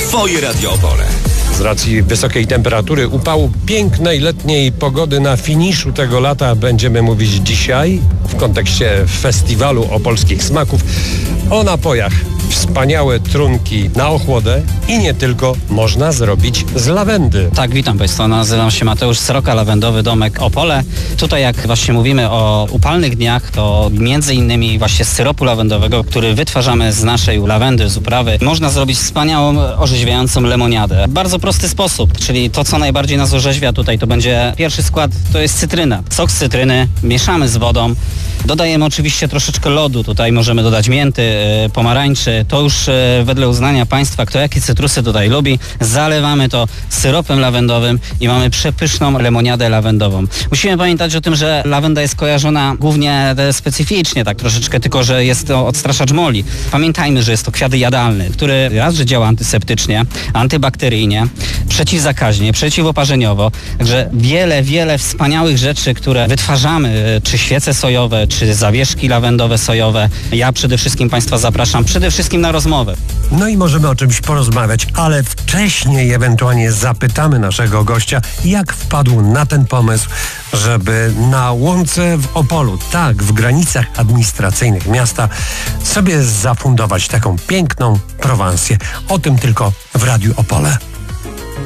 Twoje Radio Opole. Z racji wysokiej temperatury, upału, pięknej letniej pogody na finiszu tego lata będziemy mówić dzisiaj w kontekście festiwalu opolskich smaków o napojach. Wspaniałe trunki na ochłodę i nie tylko można zrobić z lawendy. Tak, witam Państwa. Nazywam się Mateusz Sroka, Lawendowy Domek Opole. Tutaj jak właśnie mówimy o upalnych dniach, to między innymi właśnie z syropu lawendowego, który wytwarzamy z naszej lawendy, z uprawy, można zrobić wspaniałą, orzeźwiającą lemoniadę. Bardzo prosty sposób, czyli to, co najbardziej nas orzeźwia tutaj, to będzie pierwszy skład, to jest cytryna. Sok z cytryny mieszamy z wodą. Dodajemy oczywiście troszeczkę lodu, tutaj możemy dodać mięty, pomarańczy, to już wedle uznania Państwa, kto jakie cytrusy tutaj lubi. Zalewamy to syropem lawendowym i mamy przepyszną lemoniadę lawendową. Musimy pamiętać o tym, że lawenda jest kojarzona głównie specyficznie, tak troszeczkę, tylko że jest to odstraszacz moli. Pamiętajmy, że jest to kwiat jadalny, który raz, że działa antyseptycznie, antybakteryjnie, przeciwzakaźnie, przeciwoparzeniowo. Także wiele wspaniałych rzeczy, które wytwarzamy, czy świece sojowe, czy zawieszki lawendowe sojowe. Ja przede wszystkim Państwa zapraszam przede wszystkim na rozmowę. No i możemy o czymś porozmawiać, ale wcześniej ewentualnie zapytamy naszego gościa, jak wpadł na ten pomysł, żeby na łące w Opolu, tak, w granicach administracyjnych miasta, sobie zafundować taką piękną prowansję. O tym tylko w Radiu Opole.